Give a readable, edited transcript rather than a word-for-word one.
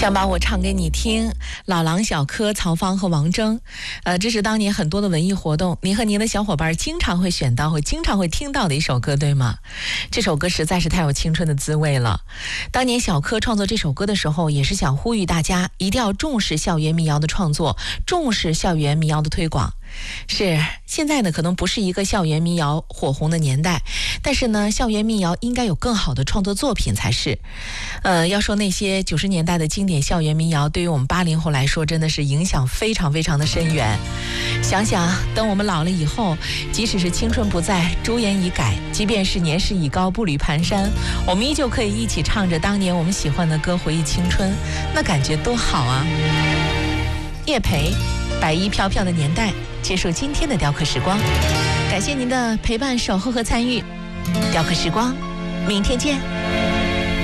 想把我唱给你听，老狼、小柯、曹芳和王铮，这是当年很多的文艺活动，您和您的小伙伴经常会选到，会经常会听到的一首歌，对吗？这首歌实在是太有青春的滋味了。当年小柯创作这首歌的时候，也是想呼吁大家一定要重视校园民谣的创作，重视校园民谣的推广。是，现在呢可能不是一个校园民谣火红的年代，但是呢校园民谣应该有更好的创作作品才是。要说那些90年代的经典校园民谣，对于我们80后来说真的是影响非常非常的深远。想想等我们老了以后，即使是青春不在，朱颜已改，即便是年事已高，步履蹒跚，我们依旧可以一起唱着当年我们喜欢的歌，回忆青春，那感觉多好啊。叶培，白衣飘飘的年代，结束今天的雕刻时光，感谢您的陪伴、守候和参与。雕刻时光，明天见。